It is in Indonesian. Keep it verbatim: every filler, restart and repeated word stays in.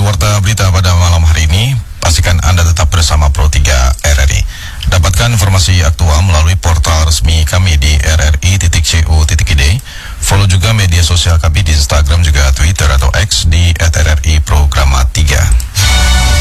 warta berita pada malam hari ini, pastikan Anda tetap bersama Pro tiga R R I. Dapatkan informasi aktual melalui portal resmi kami di r r i titik co titik i d. Follow juga media sosial kami di Instagram juga Twitter atau X di at r r i program.